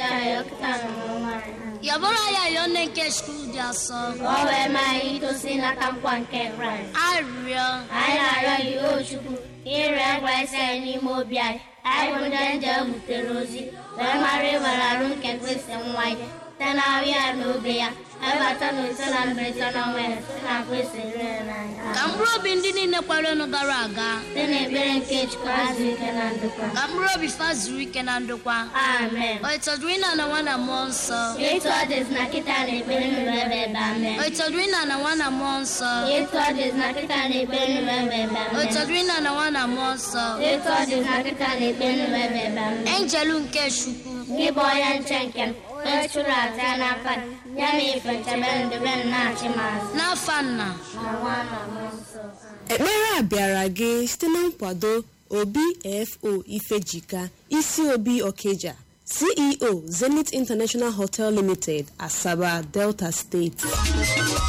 Yabora ya yone nke school dia so. Owe mai to sina kampwan ke Christ. Ario. Ayara yo chuku. Ire kwese ni mo bia. Ai bundanja muterozi. Mare vararun ke kwese mwai. Tana wia no bia. Abata no sana breta no we. Na kwese rena. Kambro bindini ne kwalo no garaga. Tene beren ke chkazi kenandukwa. Kambro bi fazuri kenandukwa. Amen. Oitodwina na wana monso. Yeto ades na kita ne beren bebe amen. Oitodwina na wana monso. Yeto ades na kita ne beren bebe amen. Oitodwina na wana monso. Yeto ades na kita ne beren bebe amen. Angelu nke shuku. Giboyan chenken. Echura tana fan. Yami fencheben de ben na chimas. Na fanna. Na wana monso. Ekpere a bịara gị site na nkwado OBFO Ifejika, isi Obi Okeja, CEO Zenith International Hotel Limited, Asaba, Delta State.